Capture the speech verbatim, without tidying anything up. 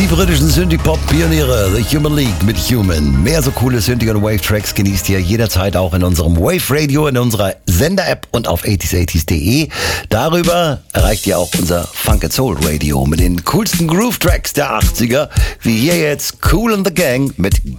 Die britischen Synthie-Pop-Pioniere, The Human League mit Human. Mehr so coole Synthie- und Wave-Tracks genießt ihr jederzeit auch in unserem Wave-Radio, in unserer Sender-App und auf achtzig achtzig punkt de. Darüber erreicht ihr auch unser Funk and Soul Radio mit den coolsten Groove-Tracks der achtziger, wie hier jetzt Kool and the Gang mit